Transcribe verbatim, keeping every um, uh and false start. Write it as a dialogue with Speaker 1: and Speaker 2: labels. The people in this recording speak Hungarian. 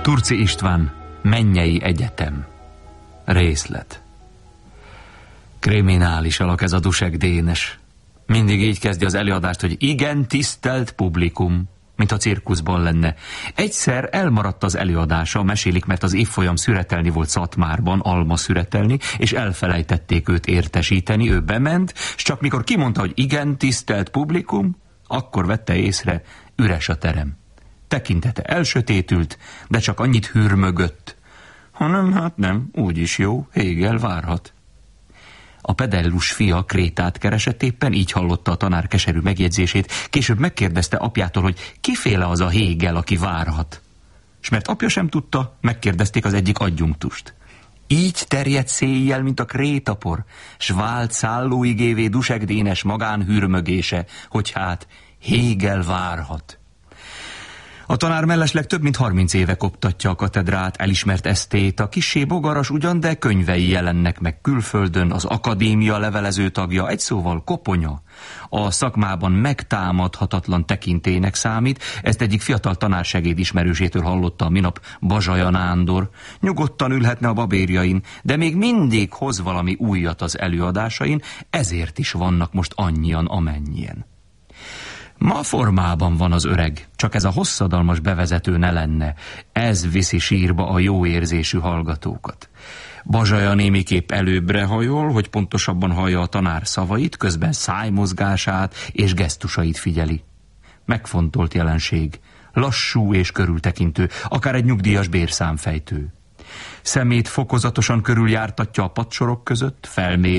Speaker 1: Turczy István, Mennyei Egyetem. Részlet. Kriminális alak ez a Dusek Dénes. Mindig így kezdi az előadást, hogy igen, tisztelt publikum, mint a cirkuszban lenne. Egyszer elmaradt az előadása, mesélik, mert az évfolyam szüretelni volt Szatmárban, alma szüretelni, és elfelejtették őt értesíteni, ő bement, és csak mikor kimondta, hogy igen, tisztelt publikum, akkor vette észre, üres a terem. Tekintete elsötétült, de csak annyit hürmögött. Hanem hát nem, úgyis jó, Hegel várhat. A pedellus fia Krétát keresett éppen, így hallotta a tanár keserű megjegyzését, később megkérdezte apjától, hogy kiféle az a Hegel, aki várhat. S mert apja sem tudta, megkérdezték az egyik adjunktust. Így terjedt széjjel, mint a krétapor, s vált szállóigévé Dusek Dénes magánhürmögése, hogy hát Hegel várhat. A tanár mellesleg több mint harminc éve koptatja a katedrát, elismert esztéta, kissé bogaras ugyan, de könyvei jelennek meg külföldön, az akadémia levelező tagja, egy szóval koponya. A szakmában megtámadhatatlan tekintélynek számít, ezt egyik fiatal tanársegéd ismerősétől hallotta a minap Bazsaja Nándor. Nyugodtan ülhetne a babérjain, de még mindig hoz valami újat az előadásain, ezért is vannak most annyian, amennyien. Ma formában van az öreg, csak ez a hosszadalmas bevezető ne lenne. Ez viszi sírba a jó érzésű hallgatókat. Bazsaja némiképp előbbre hajol, hogy pontosabban hallja a tanár szavait, közben szájmozgását és gesztusait figyeli. Megfontolt jelenség, lassú és körültekintő, akár egy nyugdíjas bérszámfejtő. Szemét fokozatosan körüljártatja a padsorok között, felmér